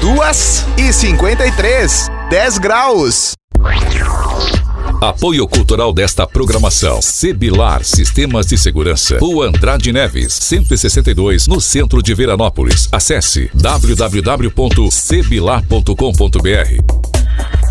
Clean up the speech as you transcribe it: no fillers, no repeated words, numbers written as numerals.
2h53, 10 graus. Apoio cultural desta programação: Sebilar Sistemas de Segurança, Rua Andrade Neves, 162, no centro de Veranópolis. Acesse www.sebilar.com.br.